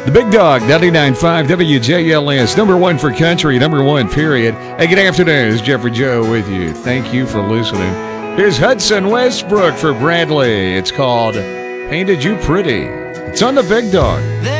The Big Dog, 99.5 WJLS, number one for country, number one, period. Hey, good afternoon. It's Jeffrey Joe with you. Thank you for listening. Here's Hudson Westbrook for Bradley. It's called Painted You Pretty. It's on the Big Dog.